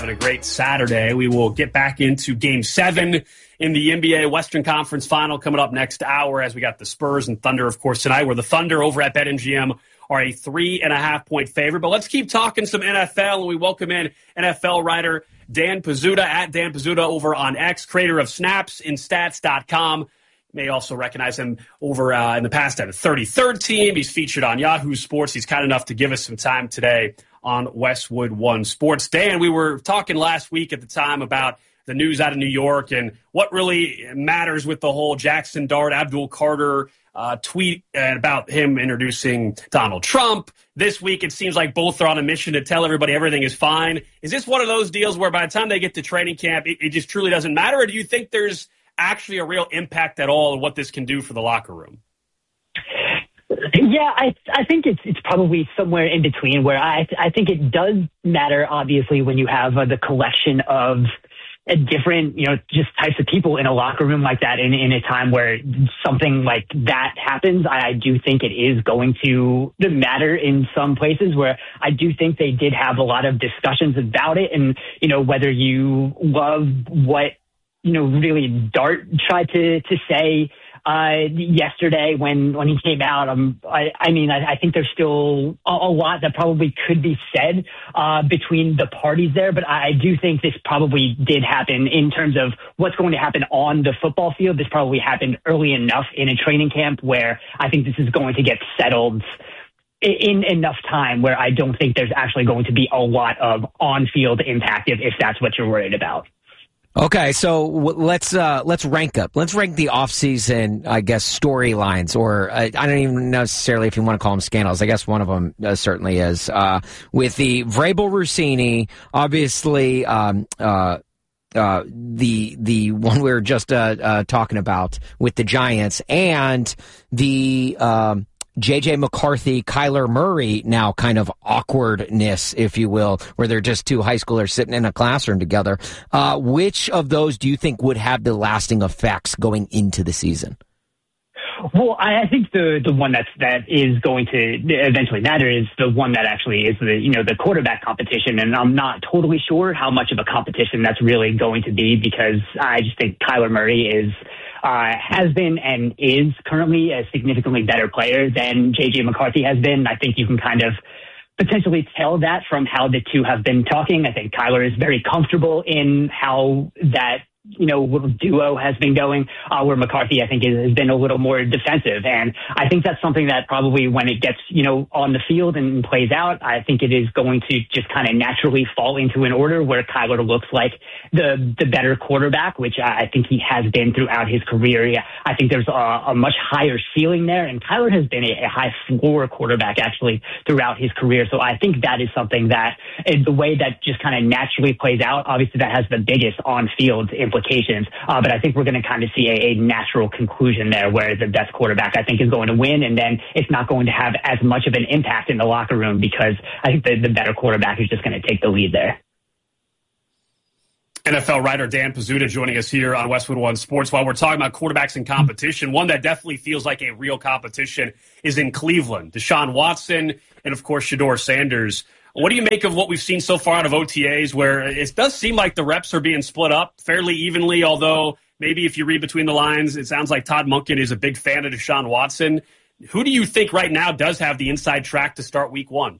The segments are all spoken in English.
A great Saturday. We will get back into Game 7 in the NBA Western Conference Final coming up next hour as we got the Spurs and Thunder, of course, tonight, where the Thunder over at BetMGM are a 3.5-point favorite. But let's keep talking some NFL, and we welcome in NFL writer Dan Pizzuta at Dan Pizzuta over on X, creator of snapsinstats.com. You may also recognize him over in the past at a 33rd Team. He's featured on Yahoo Sports. He's kind enough to give us some time today on Westwood One Sports. Dan, we were talking last week at the time about the news out of New York and what really matters with the whole Jackson Dart, Abdul Carter tweet about him introducing Donald Trump. This week, it seems like both are on a mission to tell everybody everything is fine. Is this one of those deals where by the time they get to training camp, it just truly doesn't matter? Or do you think there's actually a real impact at all of what this can do for the locker room? Yeah, I think it's probably somewhere in between, where I think it does matter, obviously, when you have the collection of different, just types of people in a locker room like that in a time where something like that happens. I do think it is going to matter in some places, where I do think they did have a lot of discussions about it. And, whether you love what, really Dart tried to say yesterday when he came out, I think there's still a lot that probably could be said between the parties there, but I do think this probably did happen in terms of what's going to happen on the football field. This probably happened early enough in a training camp where I think this is going to get settled in enough time where I don't think there's actually going to be a lot of on-field impact if that's what you're worried about. Okay, so let's rank up. Let's rank the offseason, I guess, storylines, or I don't even necessarily if you want to call them scandals. I guess one of them certainly is. With the Vrabel-Rossini, obviously, the one we were just talking about with the Giants, and the J.J. McCarthy, Kyler Murray, now kind of awkwardness, if you will, where they're just two high schoolers sitting in a classroom together. Which of those do you think would have the lasting effects going into the season? Well, I think the one that is going to eventually matter is the one that actually is the quarterback competition, and I'm not totally sure how much of a competition that's really going to be, because I just think Kyler Murray has been and is currently a significantly better player than J.J. McCarthy has been. I think you can kind of potentially tell that from how the two have been talking. I think Kyler is very comfortable in how that little duo has been going, where McCarthy, I think, has been a little more defensive. And I think that's something that probably when it gets, on the field and plays out, I think it is going to just kind of naturally fall into an order where Kyler looks like the better quarterback, which I think he has been throughout his career. Yeah, I think there's a much higher ceiling there, and Kyler has been a high floor quarterback actually throughout his career. So I think that is something that the way that just kind of naturally plays out, obviously that has the biggest on-field implications. But I think we're going to kind of see a natural conclusion there where the best quarterback, I think, is going to win, and then it's not going to have as much of an impact in the locker room because I think the better quarterback is just going to take the lead there. NFL writer Dan Pizzuta joining us here on Westwood One Sports. While we're talking about quarterbacks in competition, one that definitely feels like a real competition is in Cleveland. Deshaun Watson and, of course, Shedeur Sanders. What do you make of what we've seen so far out of OTAs, where it does seem like the reps are being split up fairly evenly, although maybe if you read between the lines, it sounds like Todd Monken is a big fan of Deshaun Watson. Who do you think right now does have the inside track to start week one?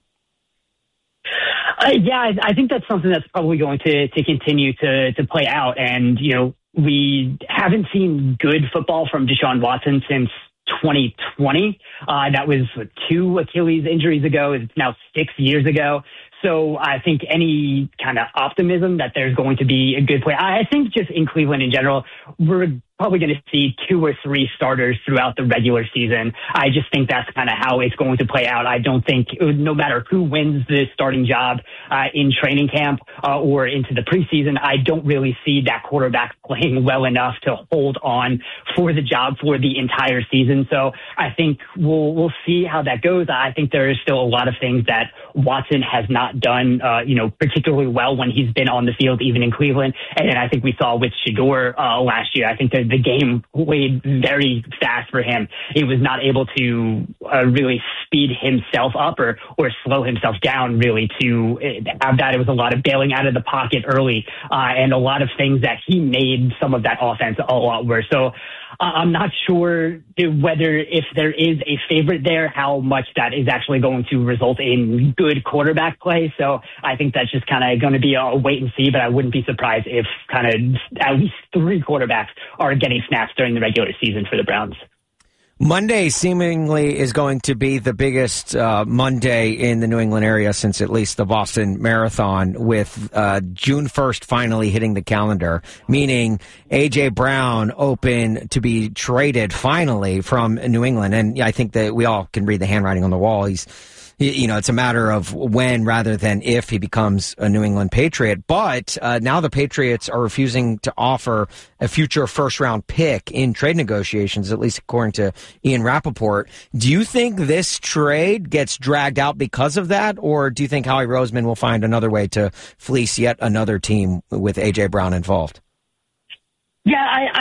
Yeah, I think that's something that's probably going to continue to play out. And, we haven't seen good football from Deshaun Watson since 2020. That was 2 Achilles injuries ago. It's now 6 years ago. So I think any kind of optimism that there's going to be a good play, I think just in Cleveland in general, we're probably going to see 2 or 3 starters throughout the regular season. I just think that's kind of how it's going to play out. I don't think no matter who wins the starting job in training camp or into the preseason, I don't really see that quarterback playing well enough to hold on for the job for the entire season. So I think we'll see how that goes. I think there is still a lot of things that Watson has not done, particularly well when he's been on the field, even in Cleveland. And I think we saw with Shedeur last year, I think that the game played very fast for him. He was not able to really speed himself up or slow himself down really to have that. It was a lot of bailing out of the pocket early and a lot of things that he made some of that offense a lot worse. So I'm not sure whether if there is a favorite there, how much that is actually going to result in good quarterback play. So I think that's just kind of going to be a wait and see, but I wouldn't be surprised if kind of at least 3 quarterbacks are getting snaps during the regular season for the Browns. Monday seemingly is going to be the biggest Monday in the New England area since at least the Boston Marathon, with June 1st finally hitting the calendar, meaning A.J. Brown open to be traded finally from New England. And I think that we all can read the handwriting on the wall. It's a matter of when rather than if he becomes a New England Patriot. But now the Patriots are refusing to offer a future first-round pick in trade negotiations, at least according to Ian Rappaport. Do you think this trade gets dragged out because of that, or do you think Howie Roseman will find another way to fleece yet another team with A.J. Brown involved? Yeah,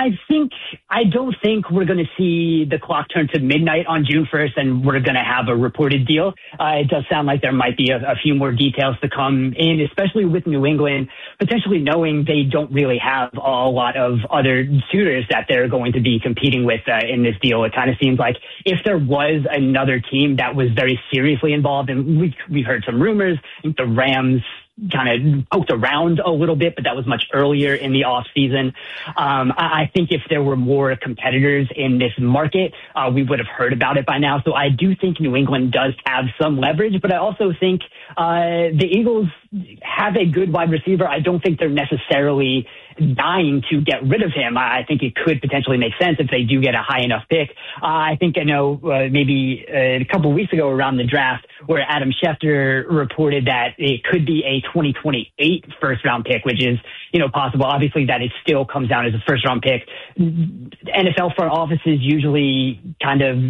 I don't think we're going to see the clock turn to midnight on June 1st and we're going to have a reported deal. It does sound like there might be a few more details to come in, especially with New England, potentially knowing they don't really have a lot of other suitors that they're going to be competing with in this deal. It kind of seems like if there was another team that was very seriously involved, and we've heard some rumors, I think the Rams kind of poked around a little bit, but that was much earlier in the off season. I think if there were more competitors in this market, we would have heard about it by now. So I do think New England does have some leverage, but I also think the Eagles have a good wide receiver. I don't think they're necessarily dying to get rid of him. I think it could potentially make sense if they do get a high enough pick. I think maybe a couple of weeks ago around the draft where Adam Schefter reported that it could be a 2028 first round pick, which is, possible. Obviously that it still comes down as a first round pick. NFL front offices usually kind of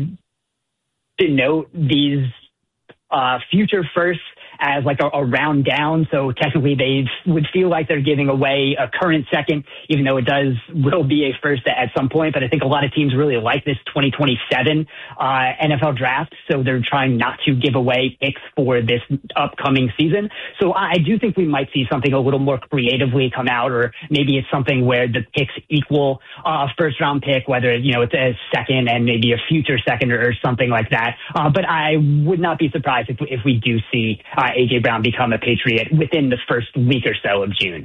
denote these future firsts as like a round down. So technically they would feel like they're giving away a current second, even though it will be a first at some point. But I think a lot of teams really like this 2027 NFL draft. So they're trying not to give away picks for this upcoming season. So I do think we might see something a little more creatively come out, or maybe it's something where the picks equal first round pick, whether, it's a second and maybe a future second or something like that. But I would not be surprised if we do see A.J. Brown become a Patriot within the first week or so of June.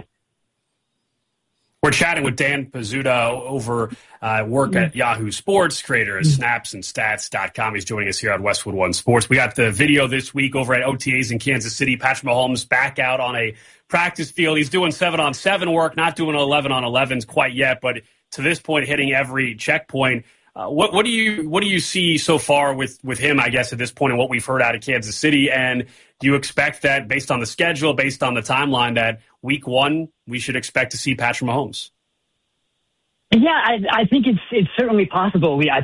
We're chatting with Dan Pizzuto over work at Yahoo Sports, creator of snapsandstats.com. He's joining us here on Westwood One Sports. We got the video this week over at OTAs in Kansas City. Patrick Mahomes back out on a practice field. He's doing 7-on-7 work, not doing 11-on-11s quite yet, but to this point, hitting every checkpoint. What do you see so far with him, I guess, at this point, and what we've heard out of Kansas City? And do you expect that, based on the schedule, based on the timeline, that week 1 we should expect to see Patrick Mahomes? Yeah, I think it's certainly possible. I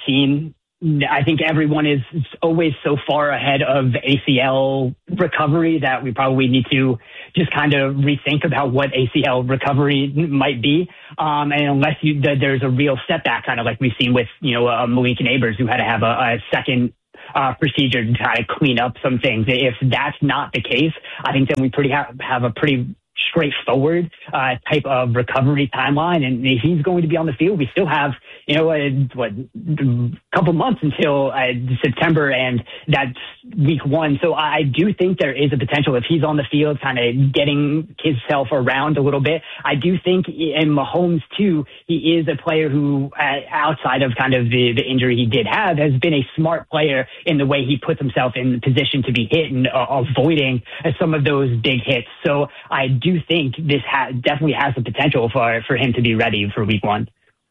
think everyone is always so far ahead of ACL recovery that we probably need to just kind of rethink about what ACL recovery might be. And unless there's a real setback, kind of like we've seen with, Malik Nabers, who had to have a second procedure to try to clean up some things. If that's not the case, I think then we have a pretty straightforward type of recovery timeline. And if he's going to be on the field, we still have, a couple months until September, and that's week 1. So I do think there is a potential if he's on the field, kind of getting himself around a little bit. I do think in Mahomes too, he is a player who, outside of kind of the injury he did have, has been a smart player in the way he puts himself in position to be hit and avoiding some of those big hits. So I do think this definitely has the potential for him to be ready for week 1.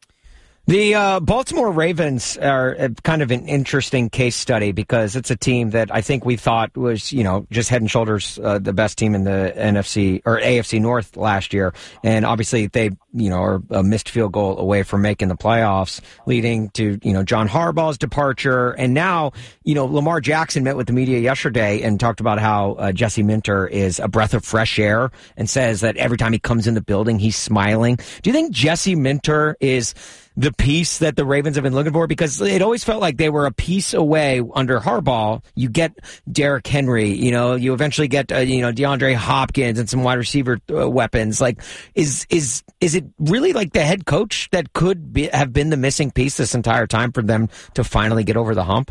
The Baltimore Ravens are kind of an interesting case study because it's a team that I think we thought was, just head and shoulders the best team in the NFC or AFC North last year. And obviously they or a missed field goal away from making the playoffs, leading to, John Harbaugh's departure. And now, Lamar Jackson met with the media yesterday and talked about how Jesse Minter is a breath of fresh air and says that every time he comes in the building, he's smiling. Do you think Jesse Minter is the piece that the Ravens have been looking for? Because it always felt like they were a piece away under Harbaugh. You get Derrick Henry, you eventually get, DeAndre Hopkins and some wide receiver weapons. Like, is it really like the head coach that could have been the missing piece this entire time for them to finally get over the hump?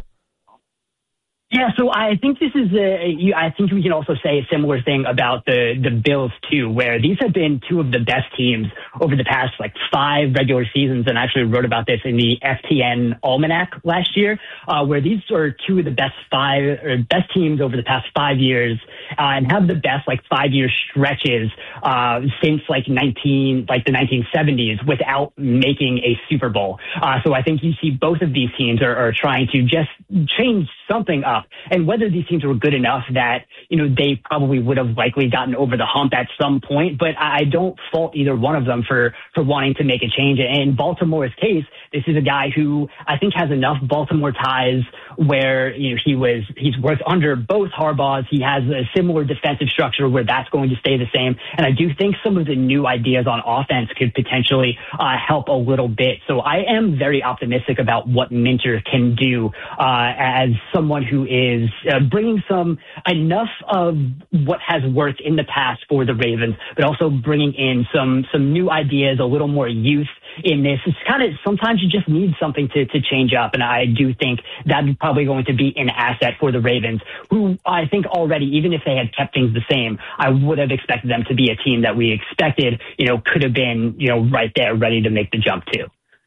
Yeah, so I think this is I think we can also say a similar thing about the Bills too, where these have been two of the best teams over the past 5 regular seasons, and I actually wrote about this in the FTN Almanac last year, where these are two of the best teams over the past 5 years, and have the best 5-year stretches since the 1970s without making a Super Bowl. So I think you see both of these teams are trying to just change something up. And whether these teams were good enough that, they probably would have likely gotten over the hump at some point, but I don't fault either one of them for wanting to make a change. In Baltimore's case, this is a guy who I think has enough Baltimore ties where, he's worked under both Harbaughs. He has a similar defensive structure where that's going to stay the same. And I do think some of the new ideas on offense could potentially help a little bit. So I am very optimistic about what Minter can do as someone who is bringing enough of what has worked in the past for the Ravens, but also bringing in some new ideas, a little more youth in this. It's kind of, sometimes you just need something to change up. And I do think that's probably going to be an asset for the Ravens, who I think already, even if they had kept things the same, I would have expected them to be a team that we expected, could have been, right there ready to make the jump too.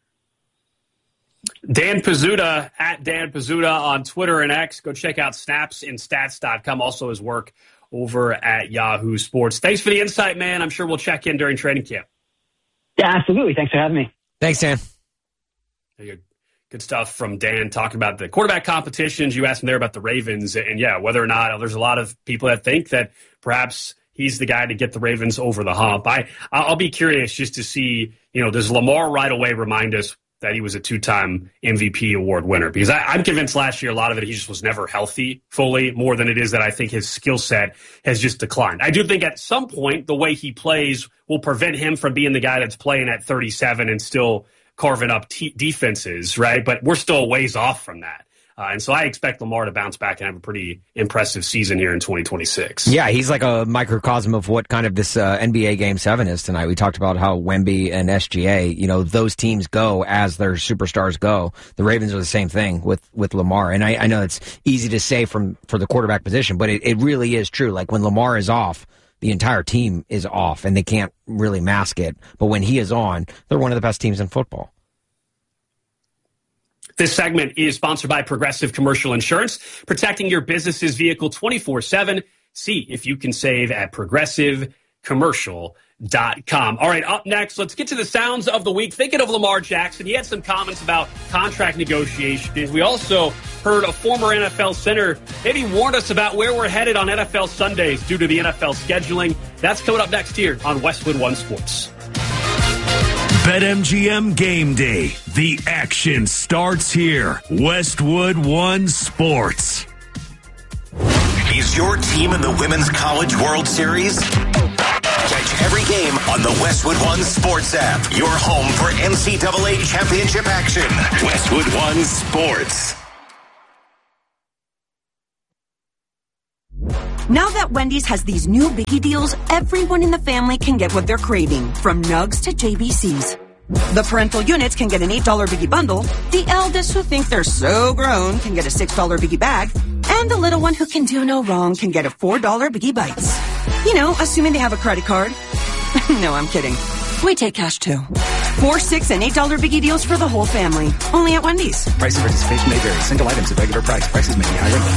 Dan Pizzuta, at Dan Pizzuta on Twitter and X. Go check out snapsandstats.com. Also his work over at Yahoo Sports. Thanks for the insight, man. I'm sure we'll check in during training camp. Yeah, absolutely. Thanks for having me. Thanks, Dan. Good stuff from Dan talking about the quarterback competitions. You asked him there about the Ravens, and whether or not there's a lot of people that think that perhaps he's the guy to get the Ravens over the hump. I'll be curious just to see, does Lamar right away remind us that he was a 2-time MVP award winner? Because I'm convinced last year a lot of it he just was never healthy fully, more than it is that I think his skill set has just declined. I do think at some point the way he plays will prevent him from being the guy that's playing at 37 and still carving up defenses, right? But we're still a ways off from that. And so I expect Lamar to bounce back and have a pretty impressive season here in 2026. Yeah, he's like a microcosm of what kind of this NBA Game 7 is tonight. We talked about how Wemby and SGA, those teams go as their superstars go. The Ravens are the same thing with Lamar. And I know it's easy to say for the quarterback position, but it really is true. Like when Lamar is off, the entire team is off, and they can't really mask it. But when he is on, they're one of the best teams in football. This segment is sponsored by Progressive Commercial Insurance, protecting your business's vehicle 24/7. See if you can save at progressivecommercial.com. All right, up next, let's get to the sounds of the week. Thinking of Lamar Jackson, he had some comments about contract negotiations. We also heard a former NFL center maybe warned us about where we're headed on NFL Sundays due to the NFL scheduling. That's coming up next here on Westwood One Sports. BetMGM Game Day. The action starts here. Westwood One Sports. Is your team in the Women's College World Series? Catch every game on the Westwood One Sports app. Your home for NCAA championship action. Westwood One Sports. Now that Wendy's has these new Biggie deals, everyone in the family can get what they're craving, from Nugs to JBCs. The parental units can get an $8 Biggie bundle, the eldest who think they're so grown can get a $6 Biggie bag, and the little one who can do no wrong can get a $4 Biggie Bites. Assuming they have a credit card. No, I'm kidding. We take cash too. 4, $6, and $8 Biggie deals for the whole family. Only at Wendy's. Price and participation may vary. Single items at regular price. Prices may be higher.